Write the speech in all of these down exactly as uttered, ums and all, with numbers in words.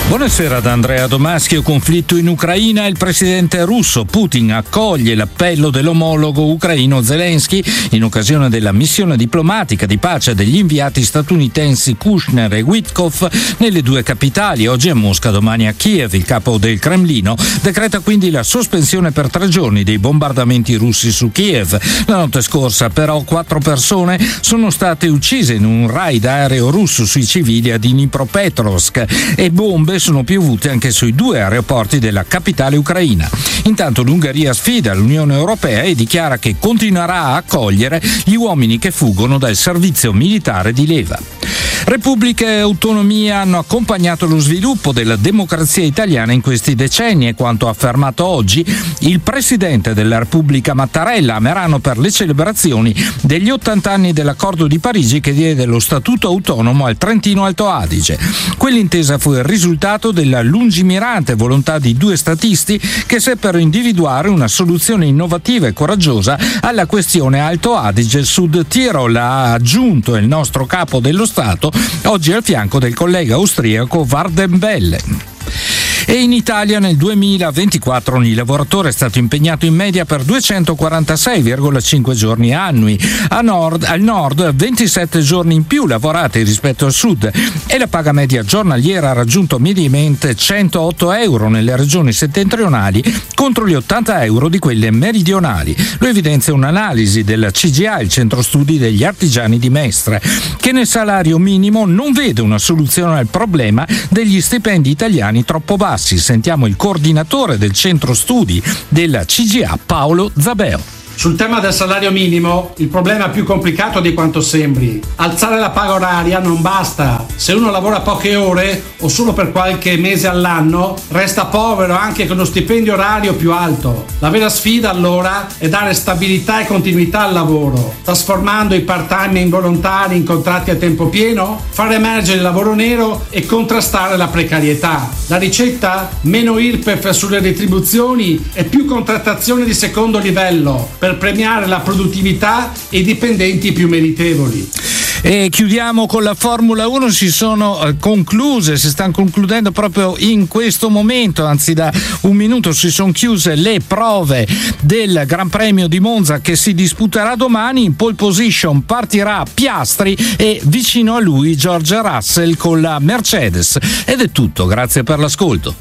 Buonasera da Andrea Domaschio. Conflitto in Ucraina. Il presidente russo Putin accoglie l'appello dell'omologo ucraino Zelensky in occasione della missione diplomatica di pace degli inviati statunitensi Kushner e Witkoff nelle due capitali, oggi a Mosca, domani a Kiev. Il capo del Cremlino decreta quindi la sospensione per tre giorni dei bombardamenti russi su Kiev. La notte scorsa però quattro persone sono state uccise in un raid aereo russo sui civili a Dnipropetrovsk e bombe sono piovute anche sui due aeroporti della capitale ucraina. Intanto l'Ungheria sfida l'Unione Europea e dichiara che continuerà a accogliere gli uomini che fuggono dal servizio militare di leva. Repubblica e autonomia hanno accompagnato lo sviluppo della democrazia italiana in questi decenni e quanto affermato oggi il presidente della Repubblica Mattarella a Merano per le celebrazioni degli ottanta anni dell'accordo di Parigi che diede lo statuto autonomo al Trentino Alto Adige. Quell'intesa fu il risultato della lungimirante volontà di due statisti che seppero individuare una soluzione innovativa e coraggiosa alla questione Alto Adige Sud Tirol, ha aggiunto il nostro capo dello Stato oggi al fianco del collega austriaco Vardenbelle. E in Italia nel duemilaventiquattro ogni lavoratore è stato impegnato in media per duecentoquarantasei virgola cinque giorni annui. A nord, al nord ventisette giorni in più lavorati rispetto al sud e la paga media giornaliera ha raggiunto mediamente centootto euro nelle regioni settentrionali contro gli ottanta euro di quelle meridionali. Lo evidenzia un'analisi della C G A, il centro studi degli artigiani di Mestre, che nel salario minimo non vede una soluzione al problema degli stipendi italiani troppo bassi. Sentiamo il coordinatore del centro studi della C G A, Paolo Zabeo. Sul tema del salario minimo, il problema è più complicato di quanto sembri. Alzare la paga oraria non basta. Se uno lavora poche ore o solo per qualche mese all'anno, resta povero anche con uno stipendio orario più alto. La vera sfida allora è dare stabilità e continuità al lavoro, trasformando i part-time involontari in contratti a tempo pieno, far emergere il lavoro nero e contrastare la precarietà. La ricetta? Meno I R P E F sulle retribuzioni e più contrattazione di secondo livello, per premiare la produttività e i dipendenti più meritevoli. E chiudiamo con la Formula uno, si sono eh, concluse, si stanno concludendo proprio in questo momento, anzi da un minuto si sono chiuse le prove del Gran Premio di Monza che si disputerà domani. In pole position partirà Piastri e vicino a lui George Russell con la Mercedes. Ed è tutto, grazie per l'ascolto.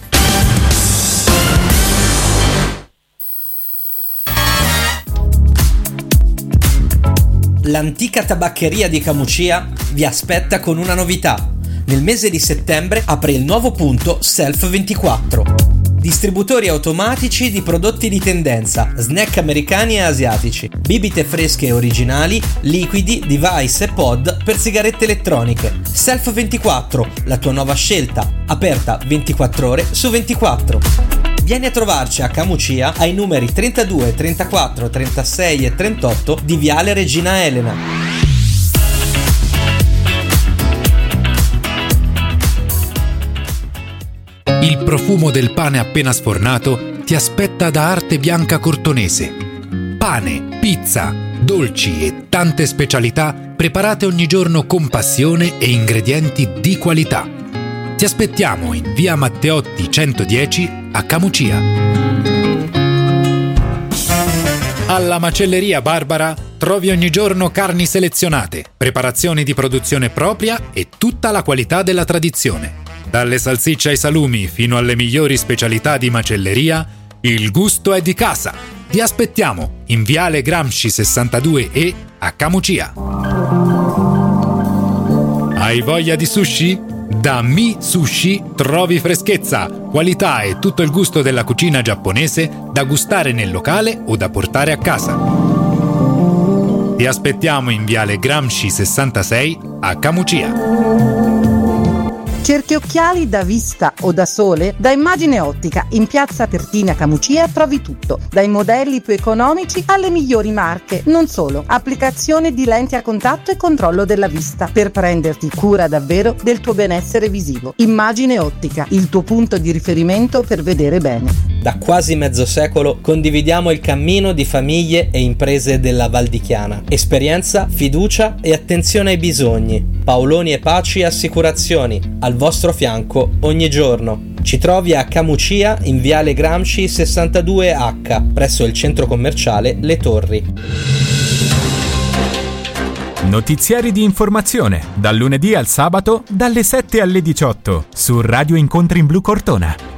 L'antica tabaccheria di Camucia vi aspetta con una novità. Nel mese di settembre apre il nuovo punto Self ventiquattro. Distributori automatici di prodotti di tendenza, snack americani e asiatici, bibite fresche e originali, liquidi, device e pod per sigarette elettroniche. Self ventiquattro, la tua nuova scelta, aperta ventiquattro ore su ventiquattro. Vieni a trovarci a Camucia ai numeri trentadue, trentaquattro, trentasei e trentotto di Viale Regina Elena. Il profumo del pane appena sfornato ti aspetta da Arte Bianca Cortonese. Pane, pizza, dolci e tante specialità preparate ogni giorno con passione e ingredienti di qualità. Ti aspettiamo in via Matteotti centodieci a Camucia. Alla Macelleria Barbara trovi ogni giorno carni selezionate, preparazioni di produzione propria e tutta la qualità della tradizione. Dalle salsicce ai salumi fino alle migliori specialità di macelleria, il gusto è di casa. Ti aspettiamo in viale Gramsci sessantadue E a Camucia. Hai voglia di sushi? Da Mi Sushi trovi freschezza, qualità e tutto il gusto della cucina giapponese da gustare nel locale o da portare a casa. Ti aspettiamo in viale Gramsci sessantasei a Camucia. Cerchi occhiali da vista o da sole? Da Immagine Ottica in piazza Pertini a Camucia trovi tutto, dai modelli più economici alle migliori marche. Non solo, applicazione di lenti a contatto e controllo della vista per prenderti cura davvero del tuo benessere visivo. Immagine Ottica, il tuo punto di riferimento per vedere bene. Da quasi mezzo secolo condividiamo il cammino di famiglie e imprese della Val di Chiana. Esperienza, fiducia e attenzione ai bisogni. Paoloni e Paci Assicurazioni, al vostro fianco ogni giorno. Ci trovi a Camucia in Viale Gramsci sessantadue acca, presso il centro commerciale Le Torri. Notiziari di informazione, dal lunedì al sabato, dalle sette alle diciotto, su Radio Incontri in Blu Cortona.